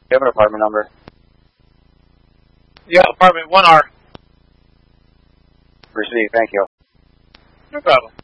you have an apartment number? Yeah, apartment 1R. Received, thank you. No problem.